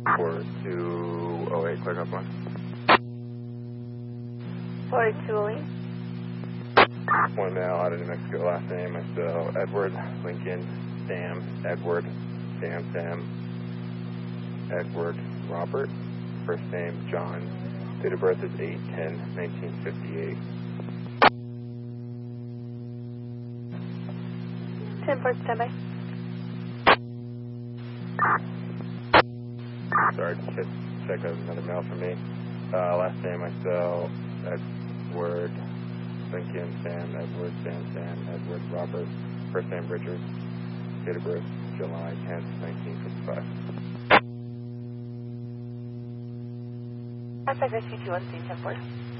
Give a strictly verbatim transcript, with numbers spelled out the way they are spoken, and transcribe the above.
four two oh eight, clear up one. four two oh eight. One male out of New Mexico, last name I spell Edward, Lincoln, Sam, Edward, Sam, Sam, Edward, Robert, first name John, date of birth is eight ten nineteen fifty-eight. ten four standby. Sorry, check, check out another mail from me. Uh, last name I spell Edward, Lincoln, Sam, Edward, Sam, Sam, Edward, Robert, first name Richard, date of birth July tenth nineteen fifty-five. Contact rescue two one three ten four.